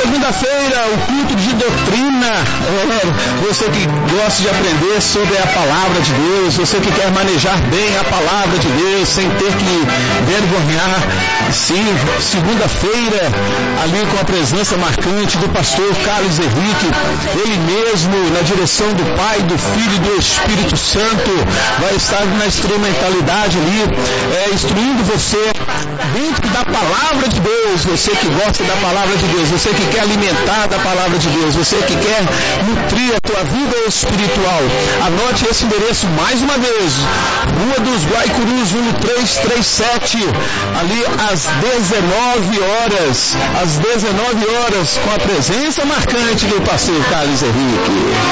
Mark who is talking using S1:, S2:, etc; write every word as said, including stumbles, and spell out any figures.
S1: segunda-feira, o culto de doutrina. É, você que gosta de aprender sobre a palavra de Deus, você que quer manejar bem a palavra de Deus, sem ter que vergonhar. Sim, segunda-feira, ali com a presença marcante do pastor Carlos Henrique, ele mesmo, na direção do Pai, do Filho e do Espírito Santo, vai estar na instrumentalidade ali, é, instruindo você dentro da palavra de Deus. Você que gosta da palavra de Deus, você que quer alimentar da palavra de Deus, você que quer nutrir a tua vida espiritual, anote esse endereço mais uma vez: Rua dos Guaicurus, número trezentos e trinta e sete, ali às dezenove horas, às dezenove horas, com a presença marcante do pastor Carlos Henrique.